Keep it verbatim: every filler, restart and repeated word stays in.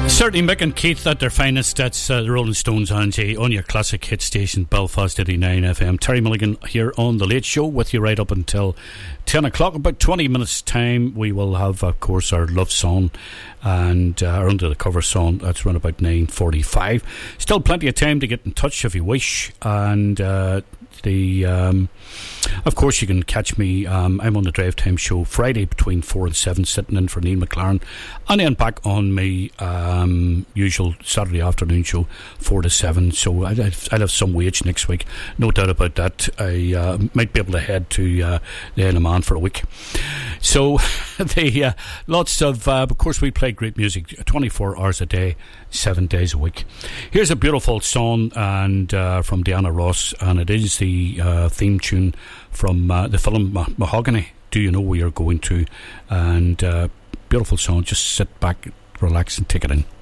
Certainly Mick and Keith at their finest. That's uh, the Rolling Stones, Angie, on your classic hit station, Belfast eighty-nine F M. Terry Mulligan here on The Late Show with you right up until ten o'clock. About twenty minutes time we will have, of course, our love song and uh, our under the cover song. That's around about nine forty-five. Still plenty of time to get in touch if you wish. And uh, the um, of course you can catch me, um, I'm on the Drive Time Show Friday between four and seven, sitting in for Neil McLaren, and then back on my um, usual Saturday afternoon show four to seven. So I'll have some wage next week, no doubt about that. I uh, might be able to head to uh, the Isle of Man for a week. So the uh, lots of uh, of course we play great music twenty-four hours a day, seven days a week. Here's a beautiful song and uh, from Diana Ross, and it is the uh, theme tune from uh, the film Ma- Mahogany. Do you know where you're going to? And uh, beautiful song. Just sit back, relax and take it in.